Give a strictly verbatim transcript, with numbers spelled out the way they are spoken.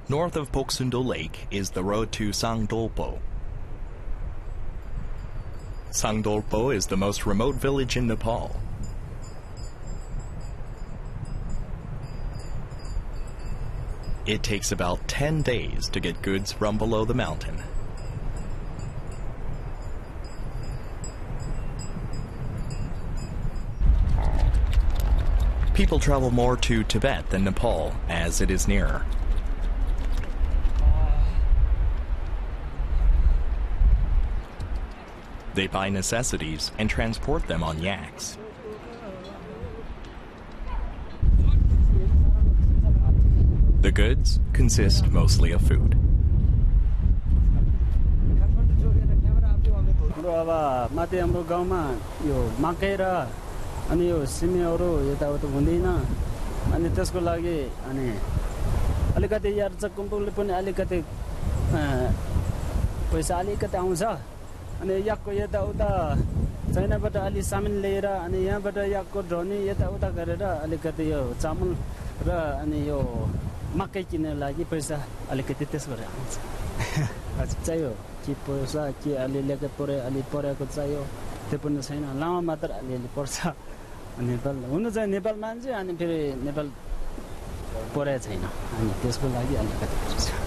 North of Poksundo Lake is the road to Sangdolpo. Sangdolpo is the most remote village in Nepal. It takes about ten days to get goods from below the mountain. People travel more to Tibet than Nepal, as it is nearer. They buy necessities and transport them on yaks. The goods consist mostly of food. अनि यो सिमेहरू यताउता हुँदैन अनि त्यसको लागि अनि अलिकति यार चाहिँ कम्पनीले पनि अलिकति पैसा अलिकति आउँछ अनि याकको यताउता चाइनाबाट अलि सामान लिएर अनि यहाँबाट याकको ढोनी यताउता गरेर अलिकति यो चामल र अनि यो मकै किन्ने लागि पैसा अलिकति त्यसबाट आउँछ चाहियो के पैसा के अलि लेके परे अलि परेको चाहियो त्यो पनि छैन लामा मात्र अलिअलि पर्छ नेपाल हुनु चाहिँ नेपाल मान्छे अनि फेरि नेपाल परे छैन अनि त्यसको लागि अलिकति पर्छ